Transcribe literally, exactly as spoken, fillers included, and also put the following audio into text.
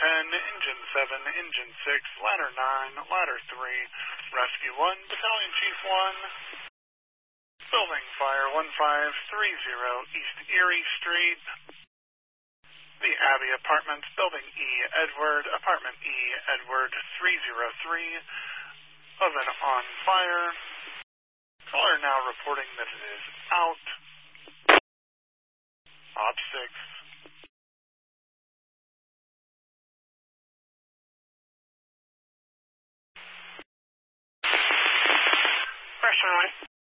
ten, Engine seven, Engine six, Ladder nine, Ladder three, Rescue one, Battalion Chief one, Building Fire one five three zero East Erie Street, the Abbey Apartments, Building E, Edward, Apartment E, Edward three zero three, oven on fire. Caller now reporting that it is out. Op six. Pressure on.